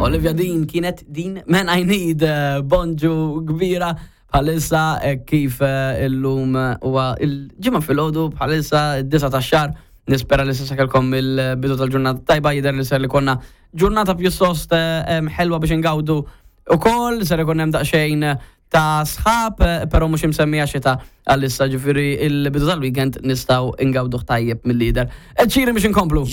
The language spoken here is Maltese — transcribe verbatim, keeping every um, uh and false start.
Olivia Dean kienet din Man I Need bonġu kbira bħalissa kif illum huwa il-ġimgħa filgħodu bħalissa id-disa tax-xahar nispera li se sakelkom il-bidu tal-ġurnata tajba jidher li ser li konna ġurnata pjuttost ħelwa biex ingawdu ukoll ser ikun hemm daqsxejn ta' sħab però mhux imsemmija xita għalissa ġifieri il-bidu tal-weekend nistgħu ingawduh tajjeb mill-lider. Ċiri biex inkomplu.